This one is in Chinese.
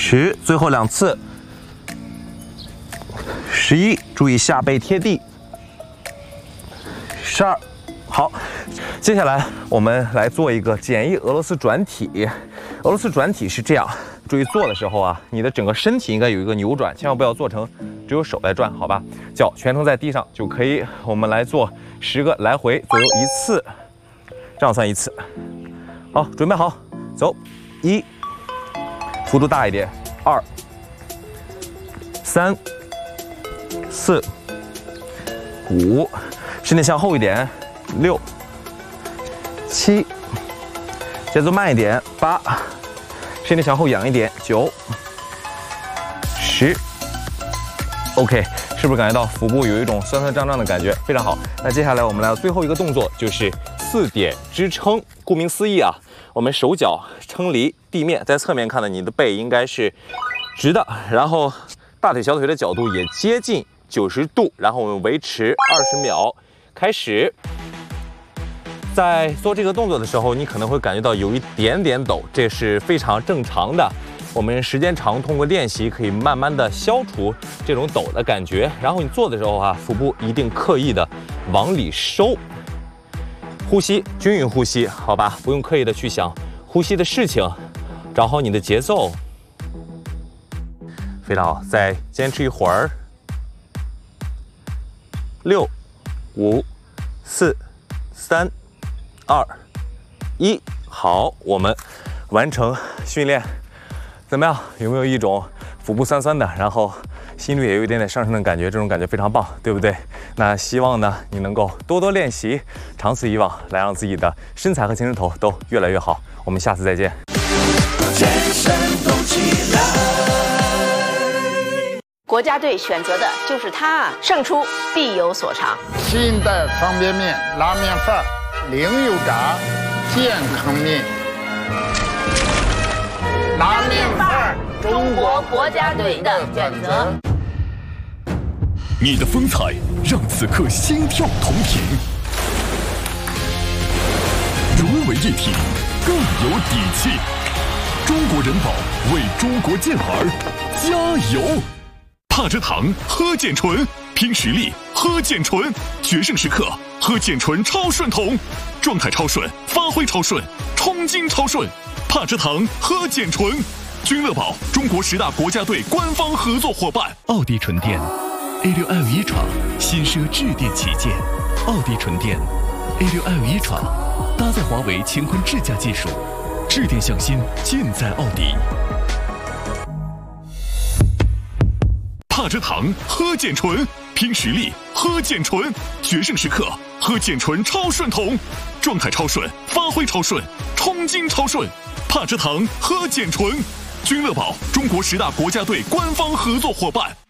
10，最后2次。11，注意下背贴地。12，好，接下来我们来做一个简易俄罗斯转体。俄罗斯转体是这样，注意做的时候啊，你的整个身体应该有一个扭转，千万不要做成只有手来转，好吧？脚全程在地上就可以。我们来做10个来回，左右1次，这样算1次。好，准备好，走，1，幅度大一点，2、3、4、5，身体向后一点，6、7，节奏慢一点，8，身体向后仰一点，9、10。OK， 是不是感觉到腹部有一种酸酸胀胀的感觉？非常好。那接下来我们来到最后一个动作，就是4点支撑。顾名思义啊，我们手脚撑离地面，在侧面看的你的背应该是直的，然后大腿小腿的角度也接近90度，然后我们维持20秒。开始。在做这个动作的时候，你可能会感觉到有一点点抖，这是非常正常的。我们时间长，通过练习可以慢慢的消除这种抖的感觉。然后你做的时候啊，腹部一定刻意的往里收，呼吸均匀呼吸，好吧，不用刻意的去想呼吸的事情，找好你的节奏。非常好，再坚持一会儿。6、5、4、3、2、1，好，我们完成训练。怎么样？有没有一种腹部酸酸的，然后心率也有一点点上升的感觉？这种感觉非常棒，对不对？那希望呢，你能够多多练习，长此以往，来让自己的身材和精神头都越来越好。我们下次再见。 全身动起来。 国家队选择的就是它，胜出必有所长。 新一代方便面、拉面饭、零油炸、健康面。拉面饭， 中国国家队的选择。 你的风采让此刻心跳同频，融为一体，更有底气。中国人保为中国健儿加油！帕遮糖喝健醇，拼实力喝健醇，决胜时刻喝健醇超顺桶，状态超顺，发挥超顺，冲劲超顺。帕遮糖喝健醇，君乐宝中国10大国家队官方合作伙伴。奥迪纯电 A6L 闯新奢智电旗舰，奥迪纯电 A6L 闯搭载华为乾坤智驾技术，智电向心尽在奥迪。帕遮糖喝健醇，拼实力喝健醇，决胜时刻喝健醇超顺桶，状态超顺，发挥超顺，冲劲超顺。帕遮糖喝健醇，君乐宝中国10大国家队官方合作伙伴。